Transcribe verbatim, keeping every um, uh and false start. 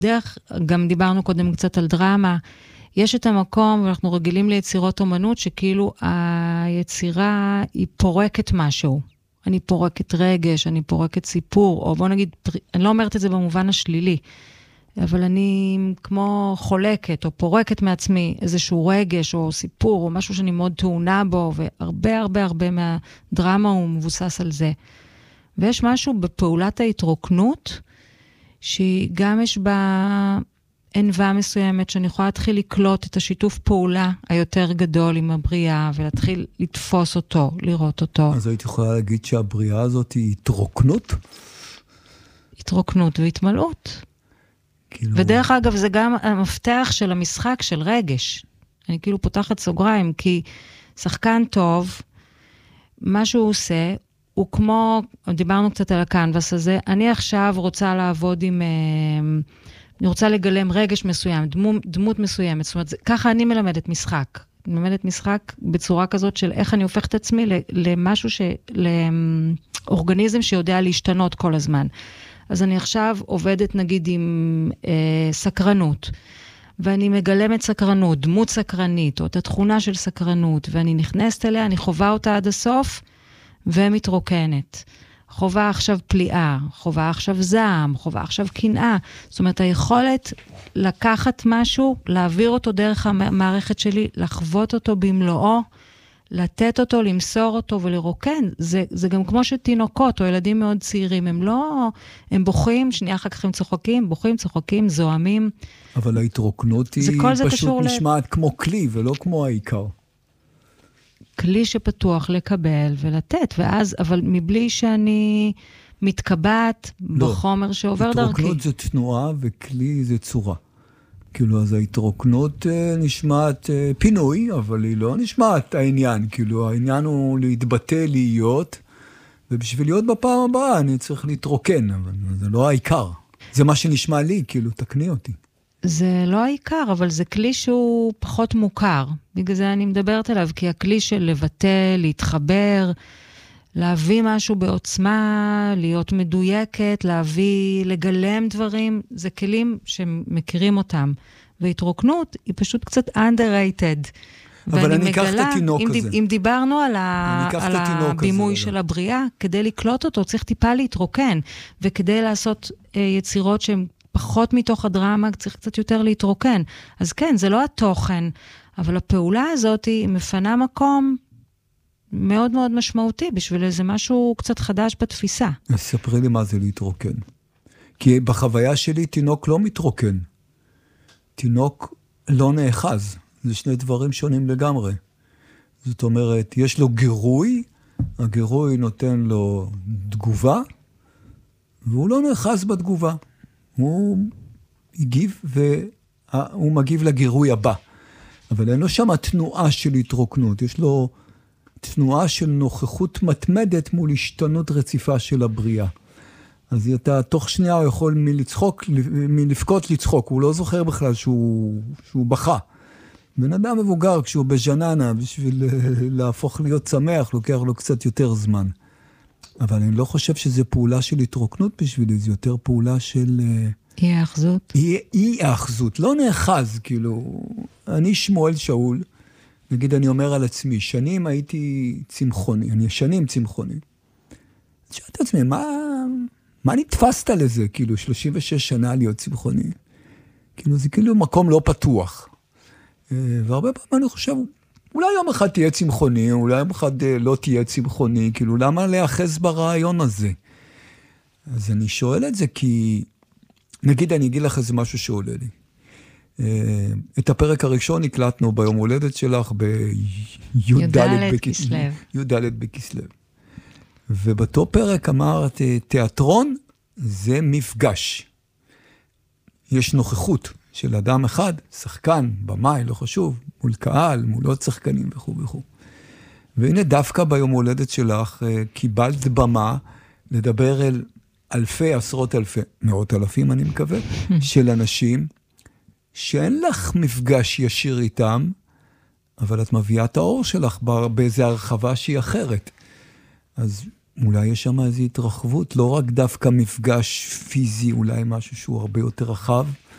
דרך, גם דיברנו קודם קצת על דרמה, יש את המקום, ואנחנו רגילים ליצירות אומנות, שכאילו היצירה היא פורקת משהו. אני פורקת רגש, אני פורקת סיפור, או בוא נגיד, אני לא אומרת את זה במובן השלילי, אבל אני כמו חולקת, או פורקת מעצמי איזשהו רגש, או סיפור, או משהו שאני מאוד טעונה בו, והרבה הרבה הרבה מהדרמה הוא מבוסס על זה. ויש משהו בפעולת ההתרוקנות, שגם יש בה ענווה מסוימת, שאני יכולה להתחיל לקלוט את השיתוף פעולה היותר גדול עם הבריאה, ולהתחיל לתפוס אותו, לראות אותו. אז הייתי יכולה להגיד שהבריאה הזאת היא התרוקנות? התרוקנות והתמלאות. כאילו... ודרך אגב, זה גם המפתח של המשחק של רגש. אני כאילו פותחת סוגריים, כי שחקן טוב, מה שהוא עושה, הוא כמו, דיברנו קצת על הקנבס הזה, אני עכשיו רוצה לעבוד עם, אני רוצה לגלם רגש מסוים, דמות, דמות מסוימת, זאת אומרת, ככה אני מלמדת משחק. אני מלמדת משחק בצורה כזאת של איך אני הופך את עצמי למשהו, ש... לאורגניזם שיודע להשתנות כל הזמן. אז אני עכשיו עובדת נגיד עם אה, סקרנות, ואני מגלמת סקרנות, דמות סקרנית, או את התכונה של סקרנות, ואני נכנסת אליה, אני חובה אותה עד הסוף, ומתרוקנת. חובה עכשיו פליאה, חובה עכשיו זעם, חובה עכשיו קנאה. זאת אומרת, היכולת לקחת משהו, להעביר אותו דרך המערכת שלי, לחוות אותו במלואו, לתת אותו, למסור אותו ולרוקן. זה, זה גם כמו שתינוקות או ילדים מאוד צעירים, הם לא, הם בוכים, שנייה אחר כך הם צוחקים, בוכים, צוחקים, זוהמים. אבל ההתרוקנות היא פשוט נשמעת ל... כמו כלי ולא כמו העיקר. כלי שפתוח לקבל ולתת, ואז, אבל מבלי שאני מתקבעת לא, בחומר שעובר דרכי. התרוקנות זה תנועה וכלי זה צורה. כאילו, אז ההתרוקנות נשמעת פינוי, אבל היא לא נשמעת העניין. כאילו, העניין הוא להתבטא, להיות, ובשביל להיות בפעם הבאה אני צריך להתרוקן, אבל זה לא העיקר. זה מה שנשמע לי, כאילו, תקני אותי. זה לא העיקר, אבל זה כלי שהוא פחות מוכר. בגלל זה אני מדברת עליו, כי הכלי של לבטא, להתחבר, להביא משהו בעוצמה, להיות מדויקת, להביא, לגלם דברים, זה כלים שמכירים אותם. והתרוקנות היא פשוט קצת underrated. אבל אני אקח את התינוק הזה. אם דיברנו על הבימוי של הבריאה, כדי לקלוט אותו צריך טיפה להתרוקן, וכדי לעשות יצירות שהן פחות מתוך הדרמה, צריך קצת יותר להתרוקן. אז כן, זה לא התוכן, אבל הפעולה הזאת היא מפנה מקום מאוד מאוד משמעותי, בשביל איזה משהו קצת חדש בתפיסה. אז ספרי לי מה זה להתרוקן. כי בחוויה שלי תינוק לא מתרוקן. תינוק לא נאחז. זה שני דברים שונים לגמרי. זאת אומרת, יש לו גירוי, הגירוי נותן לו תגובה, והוא לא נאחז בתגובה. הוא הגיב והוא מגיב לגירוי הבא. אבל אין לו שם תנועה של התרוקנות. יש לו תנועה של נוכחות מתמדת מול השתנות רציפה של הבריאה. אז אתה תוך שנייה הוא יכול מלצחוק, מלפקות לצחוק. הוא לא זוכר בכלל שהוא, שהוא בכה. בן אדם מבוגר כשהוא בז'ננה, בשביל להפוך להיות שמח, לוקח לו קצת יותר זמן. אבל אני לא חושב שזה פעולה של התרוקנות בשבילי, זה יותר פעולה של... אי האחזות. אי, אי האחזות, לא נאחז, כאילו, אני שמואל שאול, נגיד אני אומר על עצמי, שנים הייתי צמחוני, אני שנים צמחוני. אז שאלתי את עצמי, מה, מה נתפסת לזה, כאילו, שלושים ושש שנה להיות צמחוני? כאילו, זה כאילו מקום לא פתוח. והרבה פעמים אני חושב, אולי יום אחד תהיה צמחוני, אולי יום אחד לא תהיה צמחוני, כאילו, למה להאחז ברעיון הזה? אז אני שואל את זה כי, נגיד אני אגיד לך איזה משהו שעולה לי. את הפרק הראשון הקלטנו ביום הולדת שלך בי"ד בכסלו. י"ד בכסלו. ובאותו פרק אמרת, תיאטרון זה מפגש. יש נוכחות של אדם אחד, שחקן, במאי, לא חשוב, מול קהל, מול עוד שחקנים וכו' וכו'. והנה דווקא ביום הולדת שלך קיבלת במה לדבר אל אלפי, עשרות אלפי, מאות אלפים אני מקווה, של אנשים שאין לך מפגש ישיר איתם, אבל את מביאה את האור שלך באיזו הרחבה שהיא אחרת. אז אולי יש שם איזו התרחבות, לא רק דווקא מפגש פיזי, אולי משהו שהוא הרבה יותר רחב,